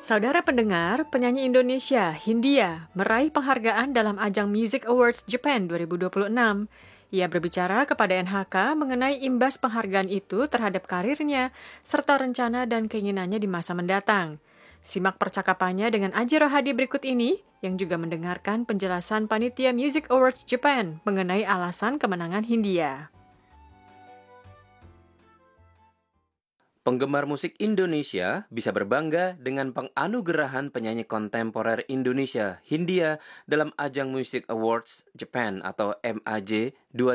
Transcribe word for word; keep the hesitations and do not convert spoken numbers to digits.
Saudara pendengar, penyanyi Indonesia, Hindia, meraih penghargaan dalam ajang Music Awards Japan dua ribu dua puluh enam. Ia berbicara kepada N H K mengenai imbas penghargaan itu terhadap karirnya, serta rencana dan keinginannya di masa mendatang. Simak percakapannya dengan Aji Rohadi berikut ini, yang juga mendengarkan penjelasan Panitia Music Awards Japan mengenai alasan kemenangan Hindia. Penggemar musik Indonesia bisa berbangga dengan penganugerahan penyanyi kontemporer Indonesia, Hindia, dalam ajang Music Awards Japan atau M A J